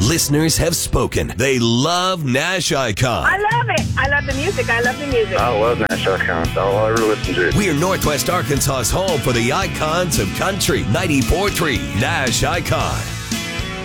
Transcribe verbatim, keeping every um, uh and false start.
Listeners have spoken. They love Nash Icon. I love it. I love the music. I love the music. I love Nash Icon. That's all I ever listen to. We're Northwest Arkansas's home for the icons of country. ninety-four point three Nash Icon.